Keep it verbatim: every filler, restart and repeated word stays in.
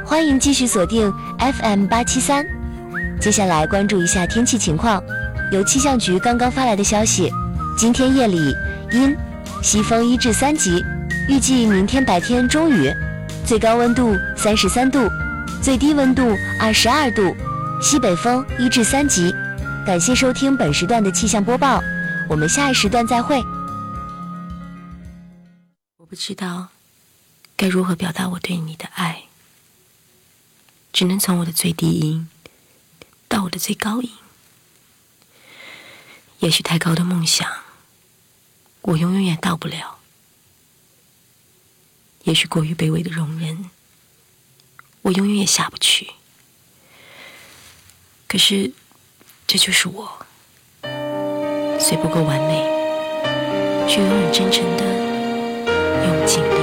欢迎继续锁定 F M 八七三。接下来关注一下天气情况，由气象局刚刚发来的消息，今天夜里阴，西风一至三级，预计明天白天中雨，最高温度三十三度，最低温度二十二度，西北风一至三级。感谢收听本时段的气象播报，我们下一时段再会。 我不知道该如何表达我对你的爱，只能从我的最低音到我的最高音。也许太高的梦想我永远也到不了，也许过于卑微的容忍我永远也下不去。可是这就是我，虽不够完美，却永远真诚地用尽